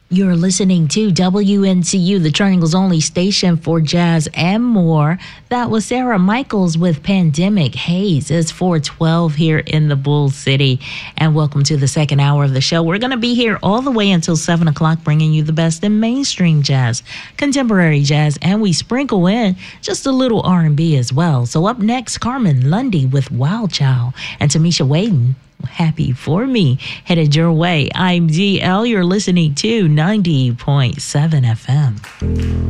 You're listening to WNCU, the Triangle's only station for jazz and more. That was Sarah Michaels with Pandemic Haze. It's 4:12 here in the Bull City. And welcome to the second hour of the show. We're going to be here all the way until 7 o'clock, bringing you the best in mainstream jazz, contemporary jazz, and we sprinkle in just a little R&B as well. So up next, Carmen Lundy with Wild Child and Tamisha Waden, Happy for Me, headed your way. I'm DL. You're listening to 90.7 FM.